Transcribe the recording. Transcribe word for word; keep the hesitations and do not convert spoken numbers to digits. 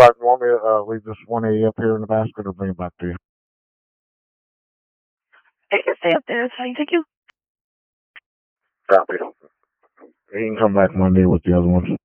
back. You want me to uh, leave this one A up here in the basket or bring it back to you? It can stay up there. It's fine. Thank you. Copy. You can come back Monday with the other ones.